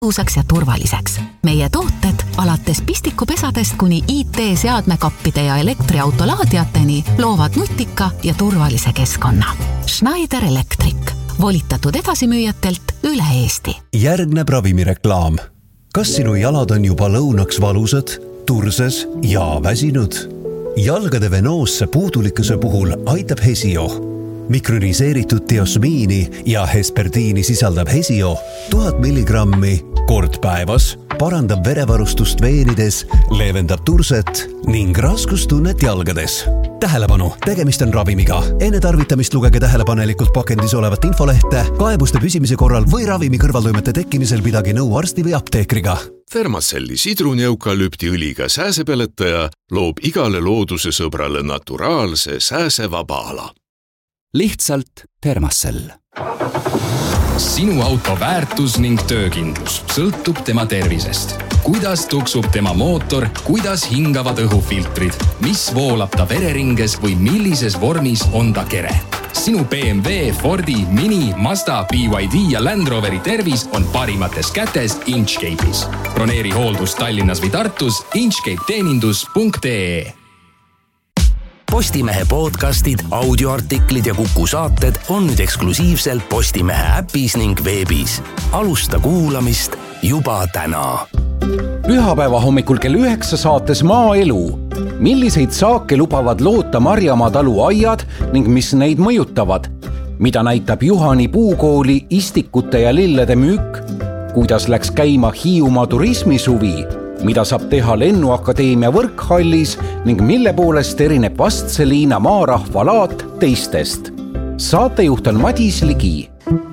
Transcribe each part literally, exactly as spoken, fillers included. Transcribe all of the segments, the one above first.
tõhusaks ja turvaliseks. Meie tooted alates pistikupesadest kuni I T-seadmekappide ja elektriautolaadiateni loovad nutika ja turvalise keskkonna. Schneider Electric. Volitatud edasimüüjatelt üle Eesti. Järgneb ravimireklaam. Kas sinu jalad on juba lõunaks valusad, turses ja väsinud? Jalgade venoosse puudulikkuse puhul aitab Hesio. Mikroniseeritud diosmiini ja hesperdiini sisaldab Hesio tuhat milligrammi kord päevas, parandab verevarustust veenides, leevendab turset ning raskustunnet jalgades. Tähelepanu, tegemist on ravimiga. Enne tarvitamist lugege tähelepanelikult pakendis olevat infolehte, kaebuste püsimise korral või ravimi kõrvaltoimete tekkimisel pidage nõu arsti või apteekriga. Fermacelli sidruneukalüpti õliga sääsepeletaja loob igale looduse sõbrale naturaalse sääsevaba ala. Lihtsalt Thermacell. Sinu auto väärtus ning töökindlus sõltub tema tervisest. Kuidas tuksub tema mootor, kuidas hingavad õhufiltrid, mis voolab ta vereringes või millises vormis on ta kere. Sinu B M W, Fordi, Mini, Mazda, B Y D ja Land Roveri tervis on parimates kätes Inchcape'is. Broneeri hooldus Tallinnas või Tartus inchcape teenindus punkt ee. Postimehe podcastid, audioartiklid ja Kuku saated on nüüd eksklusiivselt Postimehe äpis ning veebis. Alusta kuulamist juba täna. Pühapäeva hommikul kell üheksa saates Maaelu. Milliseid saake lubavad loota Marjamaa talu aiad ning mis neid mõjutavad? Mida näitab Juhani puukooli istikute ja lillede müük? Kuidas läks käima Hiiumaa turismisuvi? Mida saab teha Lennuakadeemia võrkhallis ning mille poolest erineb Vastseliina maarahva laat teistest. Saatejuht on Madis Ligi.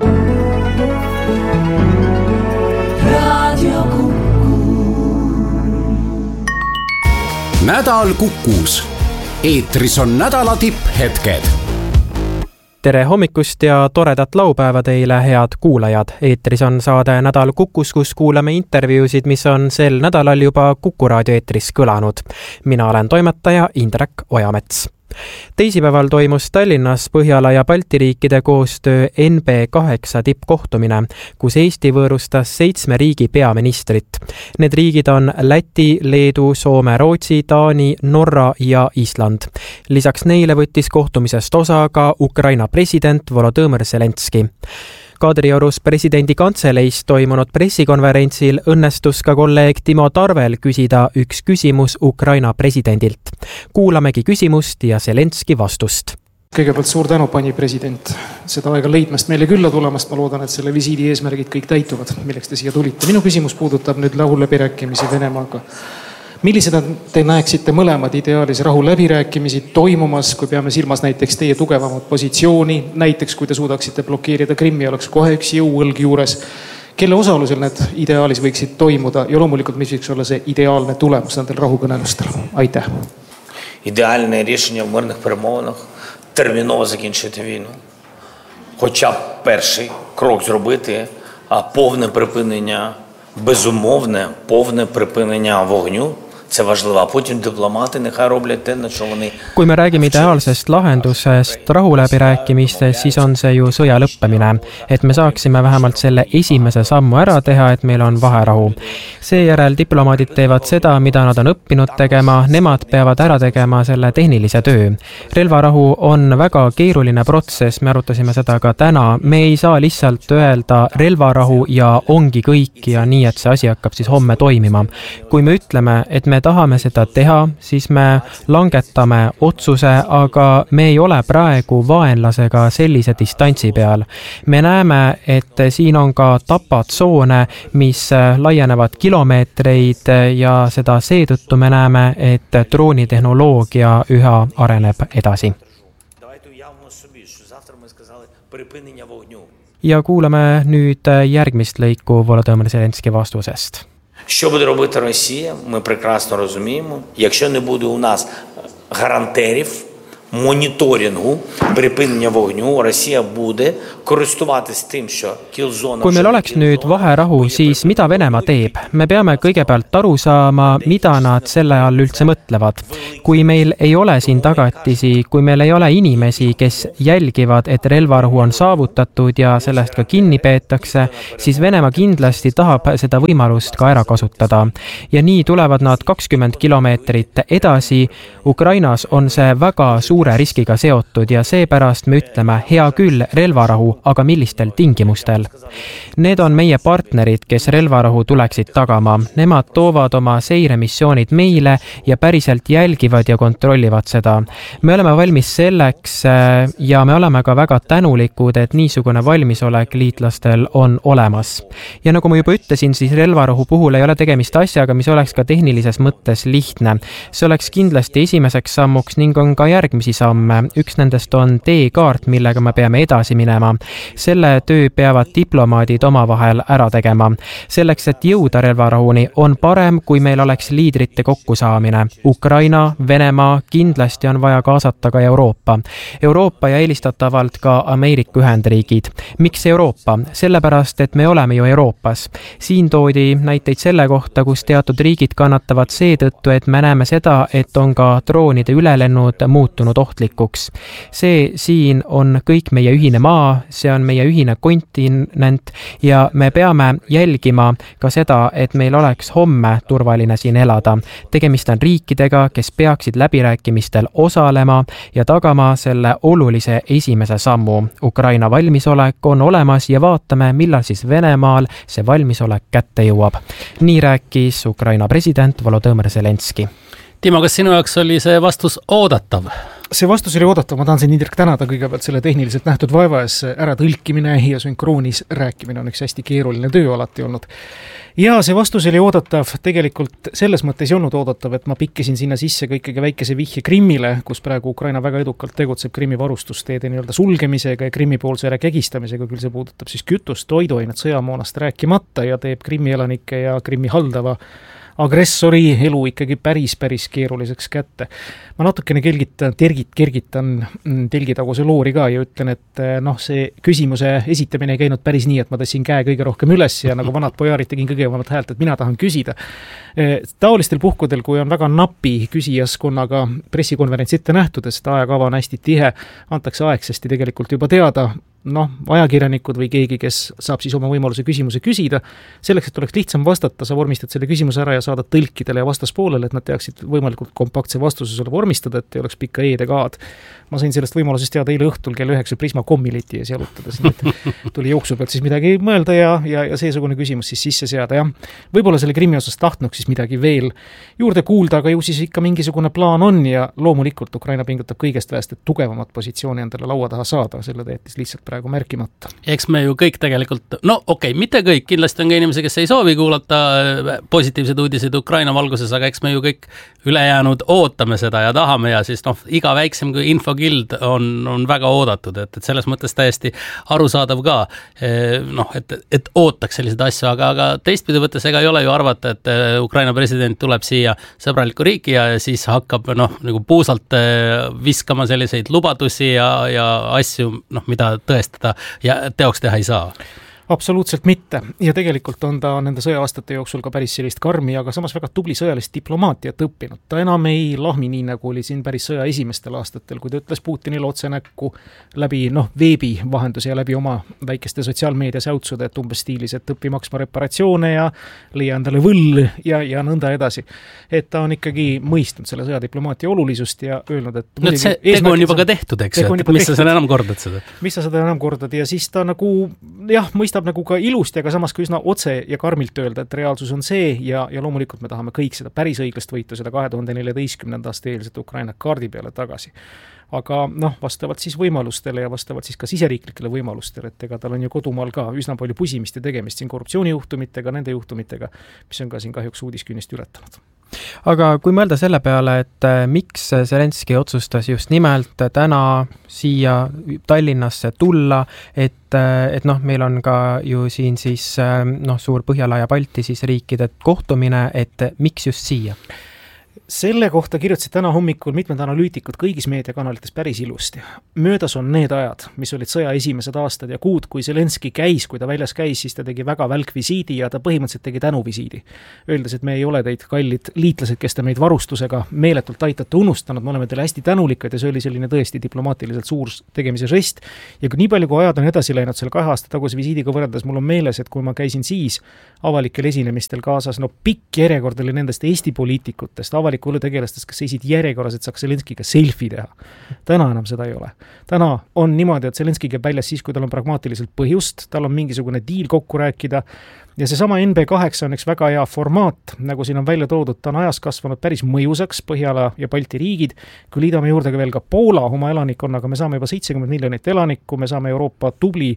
Nädal Kukus. Eetris on nädala tipphetked. Tere hommikust ja toredat laupäeva teile, head kuulajad. Eetris on saade Nädal Kukus, kus kuulame intervjuusid, mis on sel nädalal juba Kuku raadio eetris kõlanud. Mina olen toimetaja Indrek Ojamets. Teisipäeval toimus Tallinnas Põhjala ja Balti riikide koostöö N B kaheksa tippkohtumine, kus Eesti võõrustas seitsme riigi peaministrit. Need riigid on Läti, Leedu, Soome, Rootsi, Taani, Norra ja Island. Lisaks neile võttis kohtumisest osa ka Ukraina president Volodõmõr Zelenski. Kadriorus presidendi kantseleis toimunud pressikonverentsil õnnestus ka kolleeg Timo Tarvel küsida üks küsimus Ukraina presidendilt. Kuulamegi küsimust ja Zelenski vastust. Kõigepealt suur tänu, pani president, seda aega leidmast meile külla tulemast. Ma loodan, et selle visiidi eesmärgid kõik täituvad, milleks te siia tulite. Minu küsimus puudutab nüüd rahuläbirääkimisi Venemaaga. Millised te näeksite mõlemad ideaalis rahuläbirääkimisi toimumas, kui peame silmas näiteks teie tugevamat positsiooni, näiteks kui te suudaksite blokeerida Krimmi ja oleks kohe üks jõuõlg juures, kelle osalusel need ideaalis võiksid toimuda ja loomulikult mis võiks olla see ideaalne tulemus nendel rahukõnelustel? Aitäh. Ідеальне рішення в мирних перемовинах терміново закінчити війну. Хоча б перший крок зробити, а повне припинення, безумовне, повне припинення вогню. See важливо, а потім дипломати нехай роблять те, на що вони... Kui me räägime ideaalsest lahendusest rahuläbirääkimistes, siis on see ju sõja lõppemine, et me saaksime vähemalt selle esimese sammu ära teha, et meil on vaherahu. Seejärel diplomaadid teevad seda, mida nad on õppinud tegema, nemad peavad ära tegema selle tehnilise töö. Relvarahu on väga keeruline protsess, me arutasime seda ka täna. Me ei saa lihtsalt öelda relvarahu ja ongi kõik ja nii, et see asi hakkab siis homme toimima. Kui me ütleme, et me tahame seda teha, siis me langetame otsuse, aga me ei ole praegu vaenlasega sellise distantsi peal. Me näeme, et siin on ka tapatsoone, mis laienevad kilomeetreid ja seda seetõttu me näeme, et droonitehnoloogia üha areneb edasi. Ja kuulame nüüd järgmist lõiku Volodõmõr Zelenski vastusest. Що буде робити Росія, ми прекрасно розуміємо. Якщо не буде у нас гарантерів, моніторингу припинення вогню Росія буде користуватись тим, що кілзона... Kui meil oleks nüüd vaherahu, siis mida Venemaa teeb? Me peame kõigepealt aru saama, mida nad selle all üldse mõtlevad. Kui meil ei ole siin tagatisi, kui meil ei ole inimesi, kes jälgivad, et relvarahu on saavutatud ja sellest ka kinni peetakse, siis Venemaa kindlasti tahab seda võimalust ka ära kasutada. Ja nii tulevad nad kakskümmend kilomeetrit edasi. Ukrainas on see väga suure riskiga seotud ja seepärast me ütleme hea küll relvarahu, aga millistel tingimustel. Need on meie partnerid, kes relvarahu tuleksid tagama. Nemad toovad oma seiremissioonid meile ja päriselt jälgivad ja kontrollivad seda. Me oleme valmis selleks ja me oleme ka väga tänulikud, et niisugune valmisolek liitlastel on olemas. Ja nagu ma juba ütlesin, siis relvarahu puhul ei ole tegemist asjaga, mis oleks ka tehnilises mõttes lihtne. See oleks kindlasti esimeseks sammuks ning on ka järgmisi samme. Üks nendest on teekaart, millega me peame edasi minema. Selle töö peavad diplomaadid omavahel ära tegema. Selleks, et jõuda relvarahuni, on parem, kui meil oleks liidrite kokkusaamine. Ukraina, Venemaa, kindlasti on vaja kaasata ka Euroopa. Euroopa ja eelistatavalt ka Ameerika Ühendriigid. Miks Euroopa? Sellepärast, et me oleme ju Euroopas. Siin toodi näiteid selle kohta, kus teatud riigid kannatavad seetõttu, et me näeme seda, et on ka droonide ülelennud muutunud ohtlikuks. See siin on kõik meie ühine maa, see on meie ühine kontinent ja me peame jälgima ka seda, et meil oleks homme turvaline siin elada. Tegemist on riikidega, kes peaksid läbirääkimistel osalema ja tagama selle olulise esimese sammu. Ukraina valmisolek on olemas ja vaatame, millal siis Venemaal see valmisolek kätte jõuab. Nii rääkis Ukraina president Volodõmõr Zelenski. Timo, kas sinu jaoks oli see vastus oodatav? See vastus oli oodatav, ma tahan siin Indrek tänada kõigepealt selle tehniliselt nähtud vaeva ees. Ära tõlkimine ja sünkroonis rääkimine on üks hästi keeruline töö alati olnud. Ja see vastus oli oodatav, tegelikult selles mõttes ei olnud oodatav, et ma pikkisin sinna sisse kõikegi väikese vihje Krimmile, kus praegu Ukraina väga edukalt tegutseb Krimmi varustusteede nii-öelda sulgemisega ja Krimmi poolsele kägistamisega, küll see puudutab siis kütust, toiduainet, sõjamoonast rääkimata ja teeb Krimmi elanike ja Krimmi haldava agressori elu ikkagi päris, päris keeruliseks kätte. Ma natukene kelgitan, tergit, kergitan telgitaguse loori ka ja ütlen, et noh, see küsimuse esitamine ei käinud päris nii, et ma tõssin käe kõige rohkem üles ja nagu vanad pojaarid tegin kõigevamat häält, et mina tahan küsida. Taolistel puhkudel, kui on väga napi küsijaskonnaga pressikonverents ette nähtud, et seda ajakava on hästi tihe, antakse aegsasti tegelikult juba teada, noh, ajakirjanikud või keegi, kes saab siis oma võimaluse küsimuse küsida. Selleks, et oleks lihtsam vastata, sa vormistad selle küsimuse ära ja saada tõlkidele ja vastaspoolele, et nad teaksid võimalikult kompaktse vastuse sulle vormistada, et ei oleks pikka eed ega aad. Ma sain sellest võimalusest teada eile õhtul kell üheksa Prisma kommiliti ees jalutades, nii et tuli jooksu pealt siis midagi mõelda ja, ja, ja seesugune küsimus siis sisse seada. Ja võib-olla selle Krimmi osas tahtnuks siis midagi veel juurde kuulda, aga ju siis ikka mingisugune plaan on ja loomulikult Ukraina pingutab kõigest väest, et tugevamat positsiooni endale laua taha saada, selle teetis lihtsalt praegu märkimata. Eks me ju kõik tegelikult, no okei, okay, mitte kõik, kindlasti on ka inimesi, kes ei soovi kuulata positiivsed uudised Ukraina valguses, aga eks me ju kõik ülejäänud ootame seda ja tahame ja siis noh, iga väiksem kui infokild on, on väga oodatud, et, et selles mõttes täiesti arusaadav ka, noh, et, et ootaks sellised asju, aga, aga teistpidi võttes ega ei ole ju arvata, et Ukraina president tuleb siia sõbralikku riiki ja siis hakkab noh, nagu puusalt viskama selliseid lubadusi ja, ja asju, noh, mida tõestada ja teoks teha ei saa. Absoluutselt mitte. Ja tegelikult on ta nende sõja-aastate jooksul ka päris sellist karmi, aga samas väga tubli sõjalist diplomaatiat õppinud. Ta enam ei lahmi nii, nagu oli siin päris sõja esimestel aastatel, kui ta ütles Putinile otse näkku läbi noh, veebi vahenduse ja läbi oma väikeste sotsiaalmeedia säutsude, et umbes stiilis, et õppi maksma reparatsioone ja leia endale võll ja, ja nõnda edasi. Et ta on ikkagi mõistnud selle sõjadiplomaatia olulisust ja öelnud, et... No, see tegu on juba ka tehtud, eks? Mis sa seda enam kordad seda? Mis sa seda enam kordad ja siis ta nagu, jah, mõistab nagu ka ilusti, aga samas ka üsna otse ja karmilt öelda, et reaalsus on see ja, ja loomulikult me tahame kõik seda päris õiglast võitu, seda kahe tuhande neljateistkümnenda aasta eelset Ukraina kaardi peale tagasi. Aga noh, vastavalt siis võimalustele ja vastavalt siis ka siseriiklikele võimalustele, et ega tal on ju kodumaal ka üsna palju pusimist ja tegemist siin korruptsioonijuhtumitega, nende juhtumitega, mis on ka siin kahjuks uudiskünnist ületanud. Aga kui mõelda selle peale, et miks Zelenski otsustas just nimelt täna siia Tallinnasse tulla, et, et noh, meil on ka ju siin siis noh, suur Põhjala ja Balti siis riikide kohtumine, et miks just siia? Selle kohta kirjutasid täna hommikul mitmed analüütikud kõigis meediakanalites päris ilusti. Möödas on need ajad, mis olid sõja esimesed aastad ja kuud, kui Zelenski käis, kui ta väljas käis, siis ta tegi väga välkvisiidi ja ta põhimõtteliselt tegi tänuvisiidi. Öeldes, et me ei ole teid kallid liitlased, kes te meid varustusega meeletult aitate unustanud, me oleme teile hästi tänulikad ja see oli selline tõesti diplomaatiliselt suur tegemise žest. Ja nii palju, kui ajad on edasi läinud selle kahe aasta taguse visiidiga võrreldes, mul on meeles, et kui ma käisin siis avalikel esinemistel kaasas, no pikk järjekord oli nendest Eesti poliitikutest, avalik tegelastest, kes seisid järjekorras, et saaks Zelenskiga selfie teha. Täna enam seda ei ole. Täna on niimoodi, et Zelenski käib väljas siis, kui tal on pragmaatiliselt põhjust, tal on mingisugune diil kokku rääkida ja see sama N B kaheksa on üks väga hea formaat, nagu siin on välja toodud, ta on ajas kasvanud päris mõjusaks, Põhjala ja Balti riigid, kui liidame juurde ka veel ka Poola oma elanikkonnaga, me saame juba seitsekümmend miljonit elanikku, me saame Euroopa tubli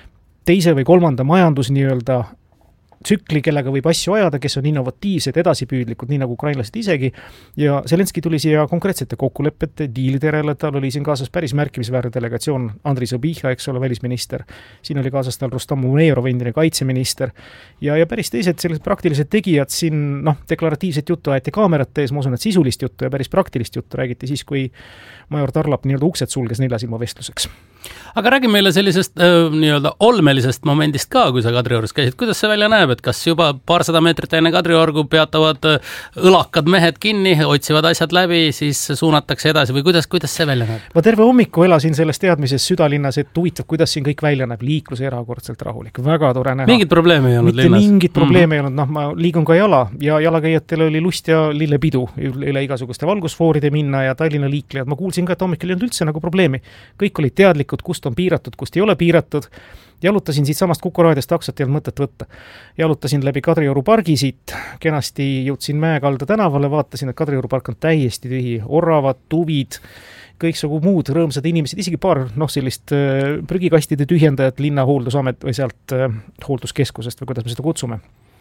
teise või kolmanda majandus nii-öelda tsükli, kellega võib asju ajada, kes on innovatiivsed, edasipüüdlikud, nii nagu ukrainlased isegi. Ja Zelenski tuli siia konkreetsete kokkulepete, diilide järele, tal oli siin kaasas päris märkimisväärne delegatsioon, Andri Sõbiha, eks ole, välisminister. Siin oli kaasas tal Rustam Umerov, endine kaitseminister. Ja, ja päris teised sellised praktilised tegijad siin, noh, deklaratiivset juttu aeti kaamerate ees, ma usun, et sisulist juttu ja päris praktilist juttu räägiti siis, kui major Tarlap nii-öelda uksed sulges neljasilma vestluseks. Aga räägi meile sellisest äh, nii-öelda olmelisest momendist ka, kui sa Kadriorus käisid. Kuidas see välja näeb, et kas juba paarsada meetrit enne Kadriorgu peatavad õlakad mehed kinni, otsivad asjad läbi, siis suunatakse edasi või kuidas, kuidas see välja näeb? Ma terve hommiku elasin selles teadmises südalinnas, et huvitav, kuidas siin kõik välja näeb. Liiklus erakordselt rahulik, väga tore näha. Mingit probleemi ei olnud Mitte linnas? Mingit probleemi mm-hmm. ei olnud, noh, ma liigun ka jala ja jalakäijatel oli lust ja lillepidu üle igasuguste valgusfooride minna ja Tallinna liiklejad. Ma kuulsin ka, et hommikul ei olnud üldse nagu probleemi. Kõik olid teadlikud, kust on piiratud, kust ei ole piiratud. Jalutasin siit samast Kuku raadiast taksot ei olnud mõtet võtta. Jalutasin läbi Kadrioru pargi siit, kenasti jõudsin Mäekalda tänavale, vaatasin, et Kadrioru park on täiesti tühi, oravad, tuvid, kõiksugu muud rõõmsad inimesed, isegi paar noh, sellist äh, prügikastide tühjendajat linna hooldusamet või sealt äh, hoolduskeskusest või kuidas me seda kutsume.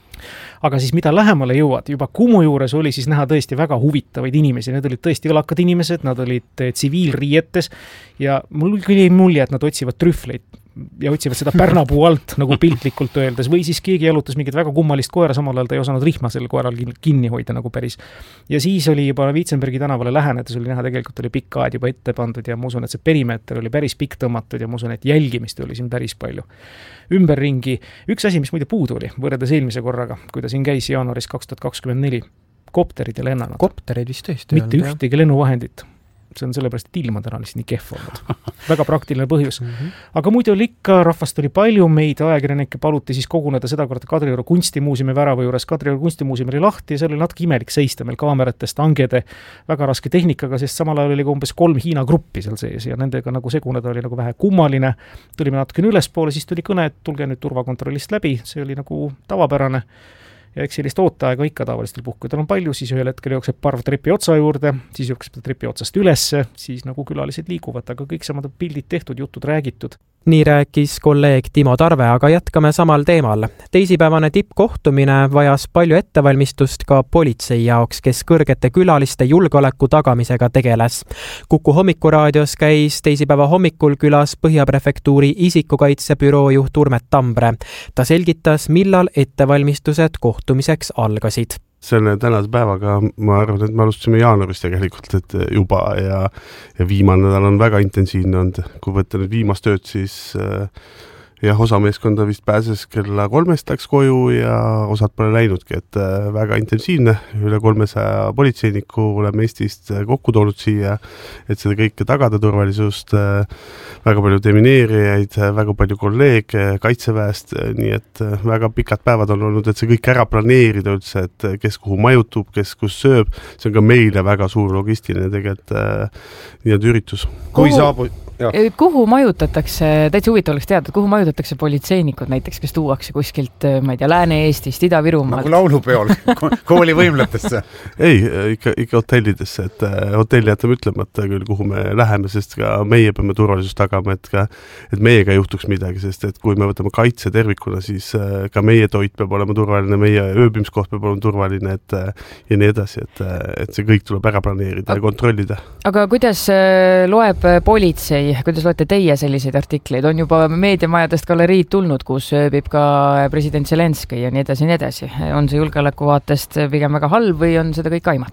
Aga siis mida lähemale jõuad, juba Kumu juures oli siis näha tõesti väga huvitavaid inimesi, need olid tõesti õlakad inimesed, nad olid tsiviilriietes ja mul küll ei mulje, et nad otsivad trühvleid ja otsivad seda pärnapuu alt, nagu piltlikult öeldes, või siis keegi jalutas mingit väga kummalist koera, samal ajal ta ei osanud rihma sel koeral kinni hoida nagu päris. Ja siis oli juba Viitsenbergi tänavale lähenedes, oli näha, tegelikult oli pikk aed juba ette pandud ja ma usun, et see perimeeter oli päris pikk tõmmatud ja ma usun, et jälgimist oli siin päris palju. Ümberringi, üks asi, mis muide puudu oli, võrreldes eelmise korraga, kui ta siin käis jaanuaris kaks tuhat kakskümmend neli, kopterid ja lennanud. Kopterid vist tõesti. Mitte ühtegi lennuvahendit. See on sellepärast, et ilmad ära lihtsalt nii kehv olnud. Väga praktiline põhjus. Mm-hmm. Aga muidu oli ikka, rahvast oli palju, meid ajakirjanikke paluti siis koguneda seda korda Kadrioru kunstimuuseumi värava juures. Kadrioru kunstimuuseumi oli lahti ja seal oli natuke imelik seista meil kaameratest, angede, väga raske tehnikaga, sest samal ajal oli ka umbes kolm Hiina gruppi seal sees ja nendega nagu seguneda oli nagu vähe kummaline. Tulime natukene ülespoole, siis tuli kõne, et tulge nüüd turvakontrollist läbi, see oli nagu tavapärane. Ja eks sellist ooteaega ikka tavalistel puhkudel on palju, siis ühel hetkel jookseb parv trepi otsa juurde, siis jookseb trepi otsast ülesse, siis nagu külalised liiguvad, aga kõik samad pildid tehtud, jutud räägitud. Nii rääkis kolleeg Timo Tarve, aga jätkame samal teemal. Teisipäevane tippkohtumine vajas palju ettevalmistust ka politsei jaoks, kes kõrgete külaliste julgeoleku tagamisega tegeles. Kuku hommikuraadios käis teisipäeva hommikul külas Põhjaprefektuuri isikukaitsebüroo juht Urmet Tambre. Ta selgitas, millal ettevalmistused kohtumiseks algasid. Selle tänase päevaga ma arvan, et me alustasime jaanuaris tegelikult, et juba ja, ja viimane nädal on väga intensiivne olnud. Kui võtta nüüd viimast tööd, siis äh, jah, osa meeskonda vist pääses kella kolmest läks koju ja osad pole läinudki, et äh, väga intensiivne. Üle kolmesaja politseiniku oleme Eestist kokku toonud siia, et seda kõike tagada turvalisust. Äh, väga palju demineerijaid, väga palju kolleege kaitseväest, nii et väga pikad päevad on olnud, et see kõik ära planeerida üldse, et kes kuhu majutub, kes kus sööb. See on ka meile väga suur logistiline tegelikult äh, nii-et üritus. Kui saabu... Kuhu majutatakse, täitsa huvitav oleks teada, kuhu majutatakse politseinikud näiteks, kes tuuakse kuskilt, ma ei tea, Lääne-Eestist, Ida-Virumaalt? Nagu laulupeol, kooli võimletesse. Ei, ikka, ikka hotellidesse, et hotelli jätame ütlemata küll, kuhu me läheme, sest ka meie peame turvalisust tagama, et, ka, et meiega ei juhtuks midagi, sest et kui me võtame kaitse tervikuna, siis ka meie toit peab olema turvaline, meie ööbimiskoht peab olema turvaline, et, ja nii edasi, et, et see kõik tuleb ära planeerida ja kontrollida. Aga kuidas loeb politsei? Kuidas loete teie selliseid artikleid? On juba meediamajadest galeriid tulnud, kus ööbib ka president Zelenski ja nii edasi ja nii edasi. On see julgeoleku vaatest pigem väga halb või on seda kõik aimata?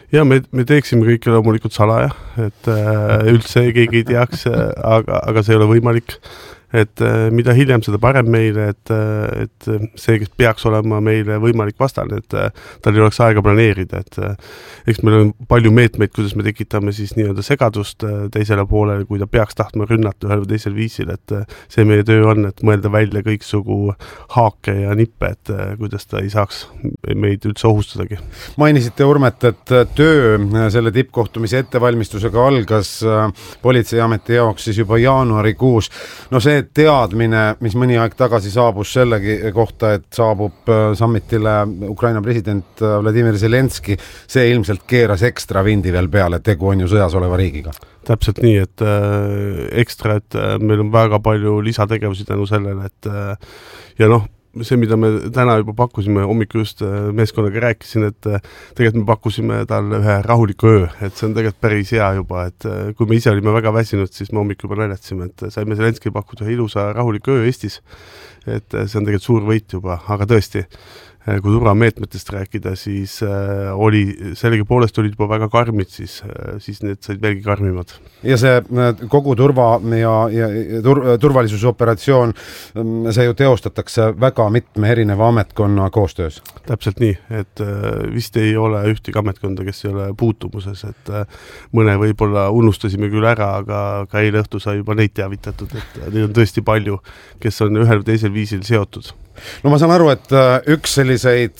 ja me, me teeksime kõike loomulikult salaja, et äh, üldse keegi ei teaks, aga, aga see ei ole võimalik. Et äh, mida hiljem seda parem meile, et, äh, et see, kes peaks olema meile võimalik vastane, et äh, tal ei oleks aega planeerida, et äh, eks meil on palju meetmeid, kuidas me tekitame siis nii-öelda segadust äh, teisele poolele, kui ta peaks tahtma rünnata ühel või teisel viisil, et äh, see meie töö on, et mõelda välja kõiksugu haake ja nippe, et äh, kuidas ta ei saaks meid üldse ohustadagi. Mainisite, Urmet, et töö selle tippkohtumise ettevalmistusega algas äh, politseiameti jaoks siis juba jaanuarikuus. No see teadmine, mis mõni aeg tagasi saabus sellegi kohta, et saabub summitile Ukraina president Vladimir Zelenski, see ilmselt keeras ekstra vindi veel peale, tegu on ju sõjas oleva riigiga. Täpselt nii, et äh, ekstra, et äh, meil on väga palju lisategevusi tänu sellele, et äh, ja noh, see, mida me täna juba pakkusime, hommiku just meeskonnaga rääkisin, et tegelikult me pakkusime talle ühe rahuliku öö, et see on tegelikult päris hea juba, et kui me ise olime väga väsinud, siis me hommik juba näljatsime, et saime Zelenski pakkuda ühe ilusa rahuliku öö Eestis, et see on tegelikult suur võit juba, aga tõesti, kui turvameetmetest rääkida, siis äh, oli, sellegi poolest olid juba väga karmid, siis, äh, siis need said veelgi karmimad. Ja see kogu turva ja, ja tur, turvalisusoperatsioon, see ju teostatakse väga mitme erineva ametkonna koostöös. Täpselt nii, et äh, vist ei ole ühtegi ametkonda, kes ei ole puutumuses, et äh, mõne võib-olla unustasime küll ära, aga ka eile õhtu sai juba neid teavitatud, et neid on tõesti palju, kes on ühel või teisel viisil seotud. No ma saan aru, et üks selliseid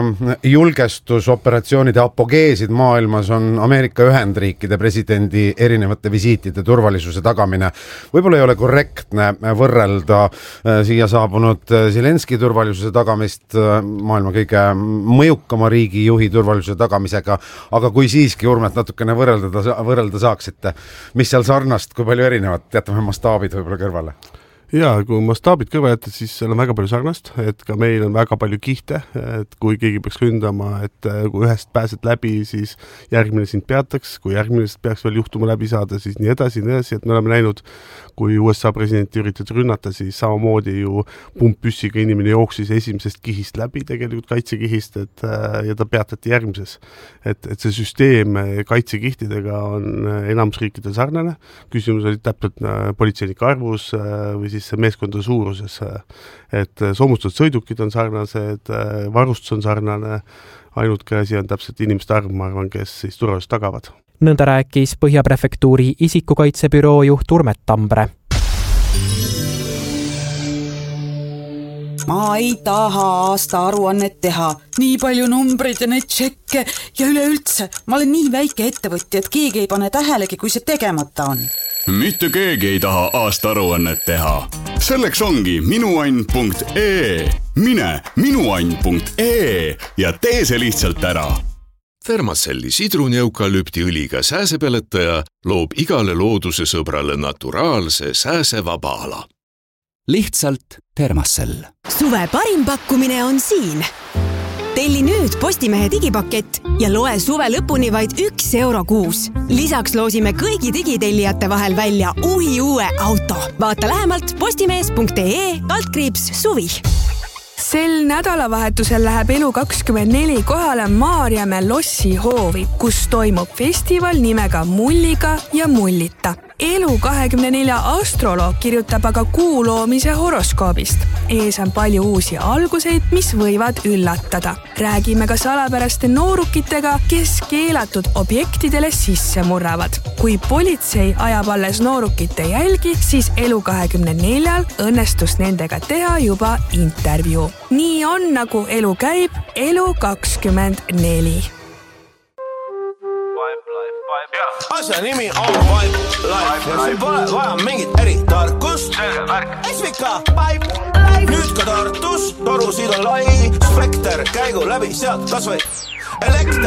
julgestusoperatsioonide apogeesid maailmas on Ameerika Ühendriikide presidendi erinevate visiitide turvalisuse tagamine. Võib-olla ei ole korrektne võrrelda siia saabunud Zelenski turvalisuse tagamist maailma kõige mõjukama riigi juhi turvalisuse tagamisega, aga kui siiski, Urmet, natukene võrrelda, võrrelda saaksite, mis seal sarnast, kui palju erinevat, jätame mastaabid võib-olla kõrvale? Ja kui mastaabid kõrva jätta, siis seal on väga palju sarnast, et ka meil on väga palju kihte, et kui keegi peaks ründama, et kui ühest pääsed läbi, siis järgmine sind peataks, kui järgmine peaks veel juhtuma läbi saada, siis nii edasi, nii edasi, et me oleme näinud, kui U S A presidenti üritad rünnata, siis samamoodi ju pumppüssiga inimene jooksis esimesest kihist läbi, tegelikult kaitsekihist, et, ja ta peatati järgmises. Et, et see süsteem kaitsekihtidega on enamusriikidel sarnane, küsimus oli täpselt politseinike arvus või siis meeskondade suuruses, et soomustatud sõidukid on sarnased, varustus on sarnane, ainult käsi on täpselt inimeste arv, ma arvan, kes siis turvalist tagavad. Nõnda rääkis Põhjaprefektuuri isikukaitsebüroo juht Urmet Tambre. Ma ei taha aasta aruannet teha. Nii palju numbreid ja neid tšekke ja üleüldse. Ma olen nii väike ettevõtja, et keegi ei pane tähelegi, kui see tegemata on. Mitte keegi ei taha aasta aruannet teha. Selleks ongi minuann punkt ee. Mine minuann punkt ee ja tee see lihtsalt ära. Thermacelli sidruneukalüpti õliga sääsepeletaja loob igale looduse sõbrale naturaalse sääsevaba ala. Lihtsalt Thermacell. Suve parim pakkumine on siin. Telli nüüd Postimehe digipakett ja loe suve lõpuni vaid üks euro kuus. Lisaks loosime kõigi digitellijate vahel välja uhi uue auto. Vaata lähemalt postimees punkt ee kaldkriips suvi. Sel nädalavahetusel läheb Elu kakskümmend neli kohale Maarjamäe Lossi hoovi, kus toimub festival nimega Mulliga ja Mullita. Elu kahekümne nelja astroloog kirjutab aga kuu loomise horoskoobist. Ees on palju uusi alguseid, mis võivad üllatada. Räägime ka salapäraste noorukitega, kes keelatud objektidele sisse murravad. Kui politsei ajab alles noorukite jälgi, siis Elu kahekümne neljal õnnestus nendega teha juba intervjuu. Nii on, nagu elu käib, Elu kakskümmend neli. Asja nimi on Vibe Life ja siin pole vaja mingit eritarkust. S V K Vibe Life. Nüüd ka Tartus, torusid on lai, spekter käigu läbi sealt kas või elekter.